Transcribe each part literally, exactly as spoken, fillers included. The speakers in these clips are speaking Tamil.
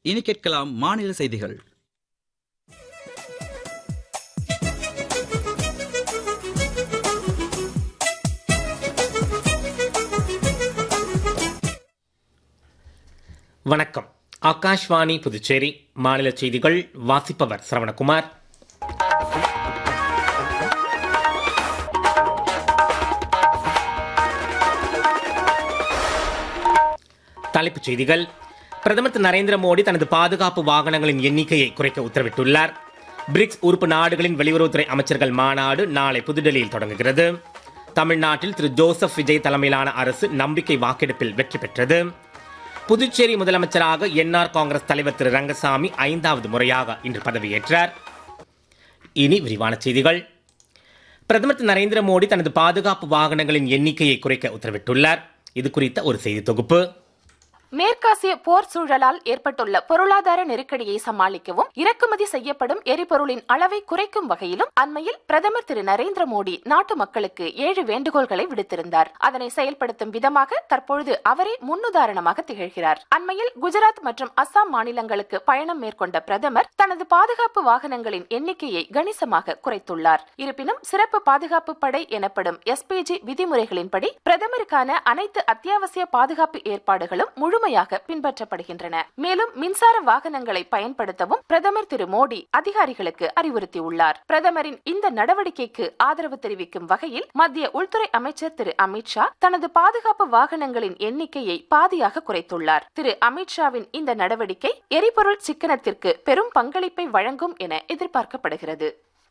இனி கேட்கலாம் மாநில செய்திகள். வணக்கம். ஆகாஷ்வாணி புதுச்சேரி மாநில செய்திகள். வாசிப்பவர் சரவணகுமார். தலைப்புச் செய்திகள். பிரதமர் திரு நரேந்திர மோடி தனது பாதுகாப்பு வாகனங்களின் எண்ணிக்கையை குறைக்க உத்தரவிட்டுள்ளார். பிரிக்ஸ் உறுப்பு நாடுகளின் வெளியுறவுத்துறை அமைச்சர்கள் மாநாடு நாளை புதுடெல்லியில் தொடங்குகிறது. தமிழ்நாட்டில் திரு ஜோசப் விஜய் தலைமையிலான அரசு நம்பிக்கை வாக்கெடுப்பில் வெற்றி பெற்றது. புதுச்சேரி முதலமைச்சராக என்ஆர் காங்கிரஸ் தலைவர் திரு ரங்கசாமி ஐந்தாவது முறையாக இன்று பதவியேற்றார். இனி விரிவான செய்திகள். பிரதமர் திரு நரேந்திர மோடி தனது பாதுகாப்பு வாகனங்களின் எண்ணிக்கையை குறைக்க உத்தரவிட்டுள்ளார். இது குறித்த ஒரு செய்தி தொகுப்பு. மேற்காசிய போர் சூழலால் ஏற்பட்டுள்ள பொருளாதார நெருக்கடியை சமாளிக்கவும் இறக்குமதி செய்யப்படும் எரிபொருளின் அளவை குறைக்கும் வகையிலும் அண்மையில் பிரதமர் திரு நரேந்திர மோடி நாட்டு மக்களுக்கு ஏழு வேண்டுகோள்களை விடுத்திருந்தார். அதனை செயல்படுத்தும் விதமாக தற்பொழுது அவரே முன்னுதாரணமாக திகழ்கிறார். அண்மையில் குஜராத் மற்றும் அசாம் மாநிலங்களுக்கு பயணம் மேற்கொண்ட பிரதமர் தனது பாதுகாப்பு வாகனங்களின் எண்ணிக்கையை கணிசமாக குறைத்துள்ளார். இருப்பினும் சிறப்பு பாதுகாப்பு படை எனப்படும் எஸ்பிஜி விதிமுறைகளின்படி பிரதமருக்கான அனைத்து அத்தியாவசிய பாதுகாப்பு ஏற்பாடுகளும் முழு பின்பற்றப்படுகின்றன. மேலும் மின்சார வாகனங்களை பயன்படுத்தவும் பிரதமர் திரு மோடி அதிகாரிகளுக்கு அறிவுறுத்தியுள்ளார். பிரதமரின் இந்த நடவடிக்கைக்கு ஆதரவு தெரிவிக்கும் வகையில் மத்திய உள்துறை அமைச்சர் திரு அமித்ஷா தனது பாதுகாப்பு வாகனங்களின் எண்ணிக்கையை பாதியாக குறைத்துள்ளார். திரு அமித்ஷாவின் இந்த நடவடிக்கை எரிபொருள் சிக்கனத்திற்கு பெரும் பங்களிப்பை வழங்கும் என எதிர்பார்க்கப்படுகிறது.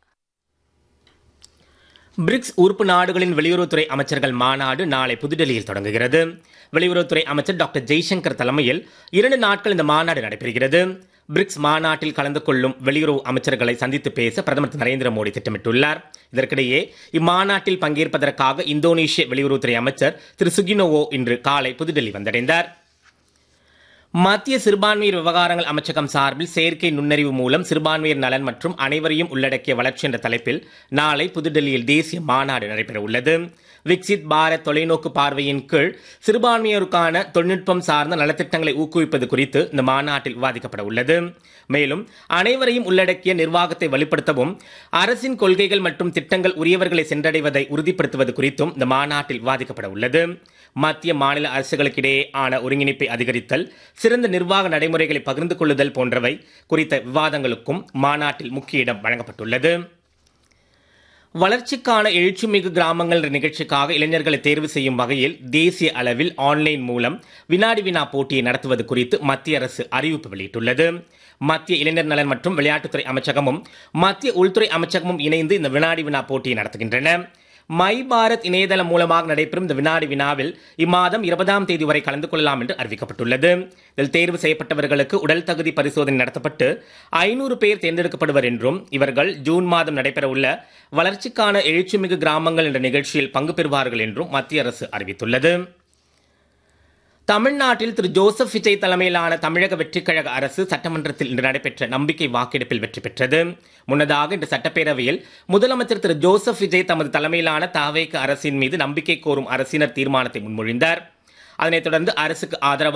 பிரிக்ஸ் உறுப்பு நாடுகளின் வெளியுறவுத்துறை அமைச்சர்கள் மாநாடு நாளை புதுடெல்லியில் தொடங்குகிறது. வெளியுறவுத்துறை அமைச்சர் டாக்டர் ஜெய்சங்கர் தலைமையில் இரண்டு நாட்கள் இந்த மாநாடு நடைபெறுகிறது. பிரிக்ஸ் மாநாட்டில் கலந்து கொள்ளும் வெளியுறவு அமைச்சர்களை சந்தித்து பேச பிரதமர் திரு நரேந்திர மோடி திட்டமிட்டுள்ளார். இதற்கிடையே இம்மாநாட்டில் பங்கேற்பதற்காக இந்தோனேஷிய வெளியுறவுத்துறை அமைச்சர் திரு சுகினோவோ இன்று காலை புதுடெல்லி வந்தடைந்தார். மத்திய சிறுபான்மையர் விவகாரங்கள் அமைச்சகம் சார்பில் செயற்கை நுண்ணறிவு மூலம் சிறுபான்மையர் நலன் மற்றும் அனைவரையும் உள்ளடக்கிய வளர்ச்சி என்ற தலைப்பில் நாளை புதுடெல்லியில் தேசிய மாநாடு நடைபெற உள்ளது. விக்சித் பாரத் தொலைநோக்கு பார்வையின் கீழ் சிறுபான்மையோருக்கான தொழில்நுட்பம் சார்ந்த நலத்திட்டங்களை ஊக்குவிப்பது குறித்து இந்த மாநாட்டில் விவாதிக்கப்பட உள்ளது. மேலும் அனைவரையும் உள்ளடக்கிய நிர்வாகத்தை வலுப்படுத்தவும் அரசின் கொள்கைகள் மற்றும் திட்டங்கள் உரியவர்களை சென்றடைவதை உறுதிப்படுத்துவது குறித்தும் இந்த மாநாட்டில் விவாதிக்கப்பட உள்ளது. மத்திய மாநில அரசுகளுக்கிடையே ஆன ஒருங்கிணைப்பை அதிகரித்தல், சிறந்த நிர்வாக நடைமுறைகளை பகிர்ந்து கொள்ளுதல் போன்றவை குறித்த விவாதங்களுக்கும் மாநாட்டில் முக்கிய இடம் வழங்கப்பட்டுள்ளது. வளர்ச்சிக்கான எழுச்சிமிகு கிராமங்கள் என்ற நிகழ்ச்சிக்காக இளைஞர்களை தேர்வு செய்யும் வகையில் தேசிய அளவில் ஆன்லைன் மூலம் வினாடி வினா போட்டியை நடத்துவது குறித்து மத்திய அரசு அறிவிப்பு வெளியிட்டுள்ளது. மத்திய இளைஞர் நலன் மற்றும் விளையாட்டுத்துறை அமைச்சகமும் மத்திய உள்துறை அமைச்சகமும் இணைந்து இந்த வினாடி வினா போட்டியை நடத்துகின்றன. மை பாரத் இணையதளம் மூலமாக நடைபெறும் இந்த வினாடி வினாவில் இம்மாதம் இருபதாம் தேதி வரை கலந்து கொள்ளலாம் என்று அறிவிக்கப்பட்டுள்ளது. இதில் தேர்வு செய்யப்பட்டவர்களுக்கு உடல் தகுதி பரிசோதனை நடத்தப்பட்டு ஐநூறு பேர் தேர்ந்தெடுக்கப்படுவர் என்றும் இவர்கள் ஜூன் மாதம் நடைபெற உள்ள வளர்ச்சிக்கான எழுச்சிமிகு கிராமங்கள் என்ற நிகழ்ச்சியில் பங்கு பெறுவார்கள் என்றும் மத்திய அரசு அறிவித்துள்ளது. தமிழ்நாட்டில் திரு ஜோசப் விஜய் தலைமையிலான தமிழக வெற்றிக் கழக அரசு சட்டமன்றத்தில் இன்று நடைபெற்ற நம்பிக்கை வாக்கெடுப்பில் வெற்றி பெற்றது. முன்னதாக இன்று சட்டப்பேரவையில் முதலமைச்சர் திரு ஜோசப் விஜய் தமது தலைமையிலான தாவேக அரசின் மீது நம்பிக்கை கோரும் அரசினர் தீர்மானத்தை முன்மொழிந்தார். அதனைத் தொடர்ந்து அரசுக்கு ஆதரவாக